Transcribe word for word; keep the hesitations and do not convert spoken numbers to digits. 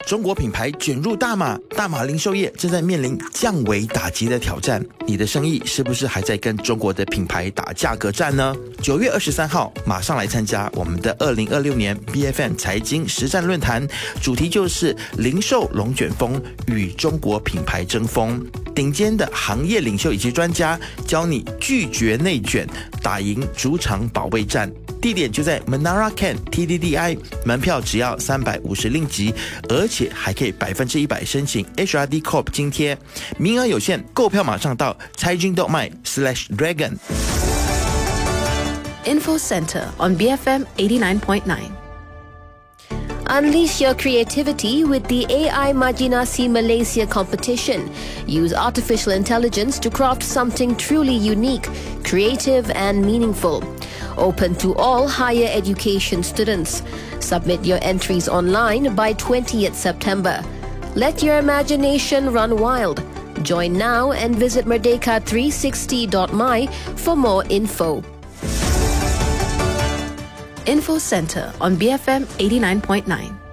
中国品牌卷入大马，大马零售业正在面临降维打击的挑战。你的生意是不是还在跟中国的品牌打价格战呢？九月二十三号，马上来参加我们的二零二六年 B F M 财经实战论坛，主题就是零售龙卷风与中国品牌争锋。顶尖的行业领袖以及专家教你拒绝内卷，打赢主场保卫战。地点就在 Menara Can T D D I， 门票只要三百五十令吉，而且还可以百分之一百申请 H R D Corp 津贴，名额有限，购票马上到财经动脉 slash dragon。 Info Center on B F M eighty-nine point nine. Unleash your creativity with the A I Majinasi Malaysia competition. Use artificial intelligence to craft something truly unique, creative and meaningful. Open to all higher education students. Submit your entries online by twentieth September. Let your imagination run wild. Join now and visit merdeka three sixty dot my for more info. Info Center on B F M eighty-nine point nine.